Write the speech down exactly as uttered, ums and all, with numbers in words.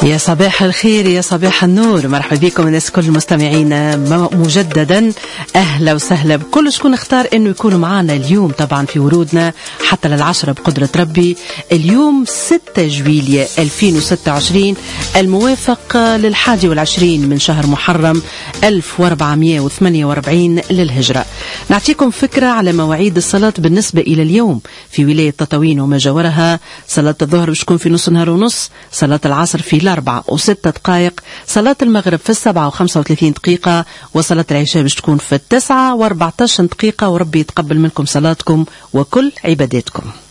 يا صباح الخير، يا صباح النور، مرحبا بكم الناس كل المستمعين مجددا. أهلا وسهلا بكل شكون اختار أنه يكونوا معنا اليوم، طبعا في ورودنا حتى للعشرة بقدرة ربي. اليوم ستة جويلية ألفين وستة وعشرين الموافق للحادي والعشرين من شهر محرم ألف وأربعمائة وثمانية وأربعين للهجرة. نعطيكم فكرة على مواعيد الصلاة بالنسبة إلى اليوم في ولاية تطاوين وما جاورها. صلاة الظهر بتكون في نص نهار ونص، صلاة العصر في الأربعة وستة دقائق، صلاة المغرب في السبعة وخمسة وثلاثين دقيقة، وصلاة العشاء باش تكون في التسعة وأربعة عشر دقيقة. وربي يتقبل منكم صلاتكم وكل عباداتكم.